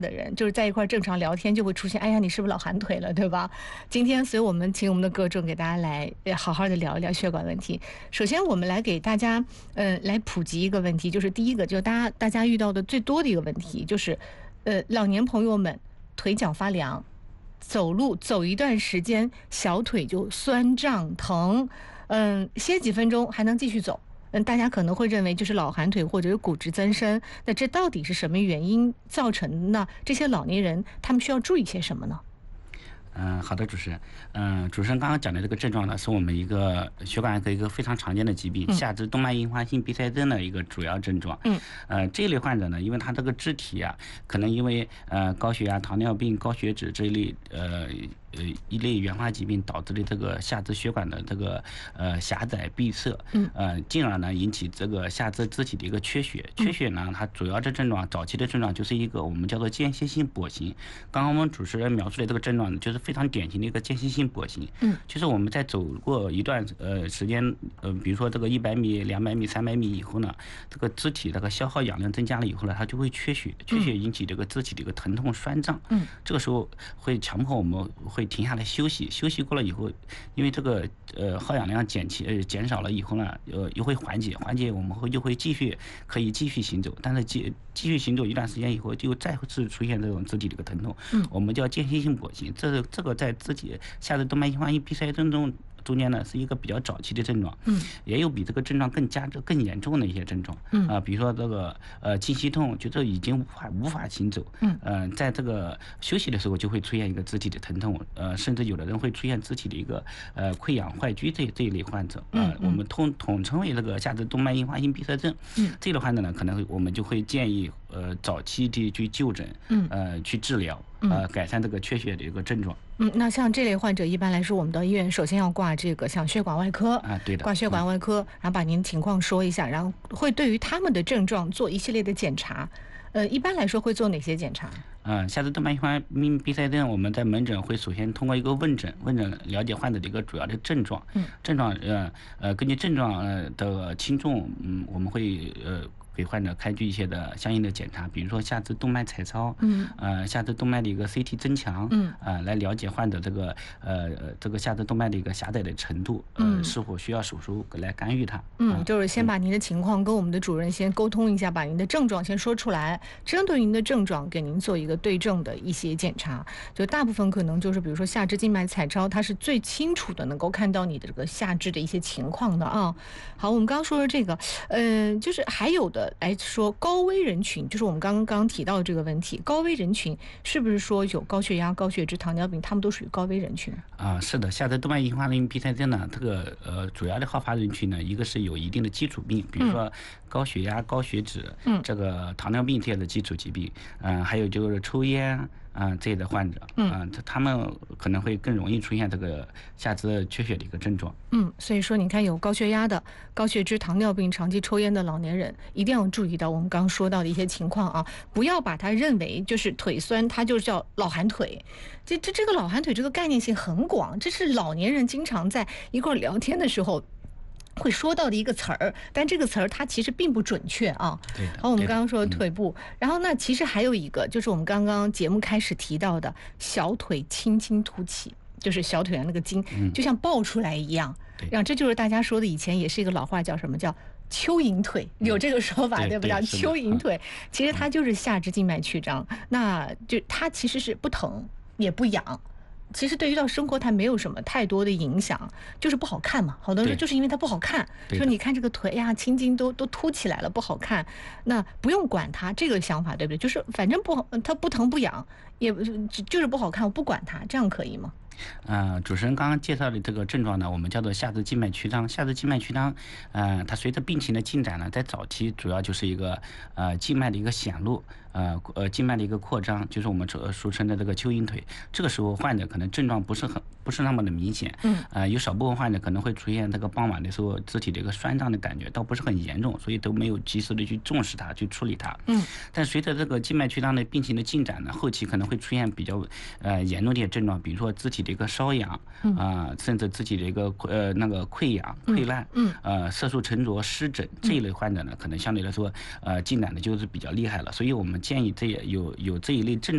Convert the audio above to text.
的人，就是在一块正常聊天就会出现，哎呀，你是不是老寒腿了，对吧？今天，所以我们请我们的葛总给大家来好好的聊一聊血管问题。首先，我们来给大家来普及一个问题，就是第一个，就是大家遇到的最多的一个问题，就是老年朋友们腿脚发凉。走路走一段时间，小腿就酸胀疼，歇几分钟还能继续走。大家可能会认为就是老寒腿或者是骨质增生，那这到底是什么原因造成的呢？这些老年人他们需要注意些什么呢？ 好的，主持人。主持人刚刚讲的这个症状呢，是我们一个血管癌科一个非常常见的疾病，下肢动脉硬化性闭塞症的一个主要症状。这一类患者呢，因为他这个肢体啊，可能因为高血压、糖尿病、高血脂这一类一类原发疾病导致的这个下肢血管的这个狭窄闭塞，进而呢引起这个下肢肢体的一个缺血。缺血呢，它主要的症状，早期的症状就是一个我们叫做间歇性跛行。刚刚我们主持人描述的这个症状呢，就是非常典型的一个间歇性跛行。就是我们在走过一段时间，比如说这个100米、200米、300米以后呢，这个肢体这个消耗氧量增加了以后呢，它就会缺血，缺血引起这个肢体的一个疼痛酸胀。这个时候会强迫我们会停下来休息，休息过了以后，因为这个耗氧量减少了以后呢，又会缓解，我们又会可以继续行走，但是继续行走一段时间以后，就再次出现这种肢体的一个疼痛，我们叫间歇性跛行。这个在肢体下肢动脉硬化性闭塞症中间呢，是一个比较早期的症状，也有比这个症状更严重的一些症状，比如说这个经息痛，就是已经无法行走，在这个休息的时候就会出现一个肢体的疼痛，甚至有的人会出现肢体的一个溃疡坏疽这一类患者，我们统称为这个下肢动脉硬化性闭塞症，这类患者呢，可能我们就会建议早期的去就诊，去治疗，改善这个缺血的一个症状。 那像这类患者，一般来说，我们到医院首先要挂这个像血管外科啊，对的， 挂血管外科，然后把您的情况说一下，然后会对于他们的症状做一系列的检查。一般来说会做哪些检查？ 下肢动脉硬化性闭塞症，我们在门诊会首先通过一个问诊了解患者的一个主要的症状，根据症状的轻重，我们会给患者开具一些的相应的检查，比如说下肢动脉彩超，下肢动脉的一个 CT 增强，来了解患者这个下肢动脉的一个狭窄的程度，是否需要手术来干预它。 就是先把您的情况跟我们的主任先沟通一下，把您的症状先说出来，针对您的症状给您做一个对症的一些检查。就大部分可能就是比如说下肢静脉彩超，它是最清楚的能够看到你的这个下肢的一些情况的啊。好，我们刚刚说的这个，就是还有的来说高危人群，就是我们刚刚提到的这个问题，高危人群是不是说有高血压、高血脂、糖尿病，他们都属于高危人群？ 是的，下肢动脉硬化性闭塞症呢，这个主要的好发人群呢，一个是有一定的基础病，比如说高血压、高血脂，这个糖尿病这样的基础疾病，还有就是抽烟这类的患者，他们可能会更容易出现这个下肢缺血的一个症状。 所以说你看有高血压的、高血脂、糖尿病、长期抽烟的老年人，一定要注意到我们刚刚说到的一些情况啊，不要把它认为就是腿酸，它就叫老寒腿。这个老寒腿这个概念性很广，这是老年人经常在一块聊天的时候会说到的一个词儿，但这个词儿它其实并不准确啊。 对的。 好，我们刚刚说的腿部，然后那其实还有一个，就是我们刚刚节目开始提到的小腿青筋突起，就是小腿上那个筋，就像爆出来一样。然后这就是大家说的，以前也是一个老话，叫什么叫蚯蚓腿，有这个说法，对不对？叫蚯蚓腿，其实它就是下肢静脉曲张，那就它其实是不疼也不痒。其实对于到生活它没有什么太多的影响，就是不好看嘛。好多人说就是因为它不好看，说你看这个腿呀，青筋都凸起来了，不好看。那不用管它，这个想法对不对？就是反正它不疼不痒，也就是不好看，我不管它，这样可以吗？ 主持人刚刚介绍的这个症状呢，我们叫做下肢静脉曲张。下肢静脉曲张，它随着病情的进展呢，在早期主要就是一个静脉的一个显露，静脉的一个扩张，就是我们俗称的这个蚯蚓腿。这个时候患者可能症状不是那么的明显，有少部分患者可能会出现这个傍晚的时候肢体的一个酸胀的感觉，倒不是很严重，所以都没有及时的去重视它，去处理它。但随着这个静脉曲张的病情的进展呢，后期可能会出现比较严重的一些症状，比如说肢体的一个瘙痒，甚至肢体的一个那个溃疡、溃烂，色素沉着、湿疹这一类患者呢，可能相对来说进展的就是比较厉害了，所以我们建议有这一类症状